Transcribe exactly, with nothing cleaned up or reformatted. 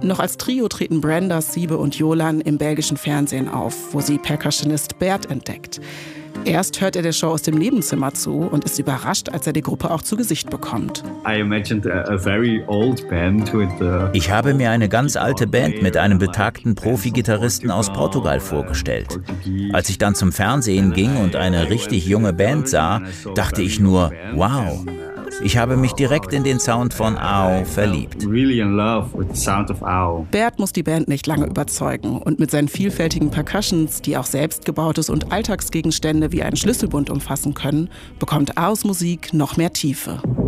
Noch als Trio treten Brenda, Siebe und Jolan im belgischen Fernsehen auf, wo sie Percussionist Bert entdeckt. Erst hört er der Show aus dem Nebenzimmer zu und ist überrascht, als er die Gruppe auch zu Gesicht bekommt. Ich habe mir eine ganz alte Band mit einem betagten Profi-Gitarristen aus Portugal vorgestellt. Als ich dann zum Fernsehen ging und eine richtig junge Band sah, dachte ich nur, wow. Ich habe mich direkt in den Sound von A O verliebt. Bert muss die Band nicht lange überzeugen und mit seinen vielfältigen Percussions, die auch selbstgebautes und Alltagsgegenstände wie einen Schlüsselbund umfassen können, bekommt A Os Musik noch mehr Tiefe.